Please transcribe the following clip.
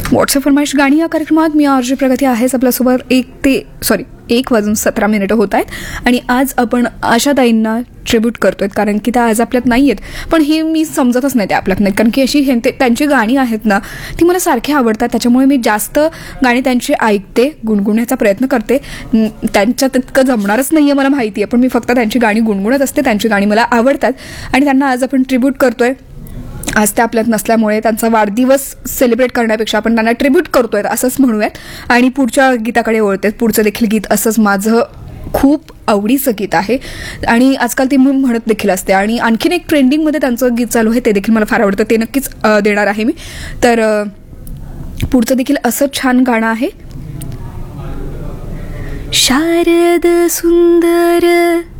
WhatsApp फरमाईश गाणी या कार्यक्रमात मी आरजे प्रगती आहेच आपल्यासोबत 1:17 होत आहेत आणि आज आपण आशाताईंना ट्रिब्यूट करतोय कारण की त्या आज आपल्यात नाही आहेत. पण हे मी समजतच नाही त्या आपल्यात नाहीत कारण की अशी त्यांची गाणी आहेत ना ती मला सारखी आवडतात. त्याच्यामुळे मी जास्त गाणी त्यांची ऐकते, गुणगुण्याचा प्रयत्न करते. त्यांच्या तितकं जमणारच नाही आहे मला माहिती आहे, पण मी फक्त त्यांची गाणी गुणगुणत असते. त्यांची गाणी मला आवडतात आणि त्यांना आज आपण ट्रिब्यूट करतोय. आज ते आपल्यात नसल्यामुळे त्यांचा वाढदिवस सेलिब्रेट करण्यापेक्षा आपण त्यांना ट्रिब्यूट करतोय असंच म्हणूयात. आणि पुढच्या गीताकडे वळते. पुढचं देखील गीत असंच माझं खूप आवडीचं गीत आहे आणि आजकाल ती म्हणत देखील असते. आणि आणखीन एक ट्रेंडिंगमध्ये त्यांचं गीत चालू आहे, ते देखील मला फार आवडतं, ते नक्कीच देणार आहे मी. तर पुढचं देखील असंच छान गाणं आहे. शारद सुंदर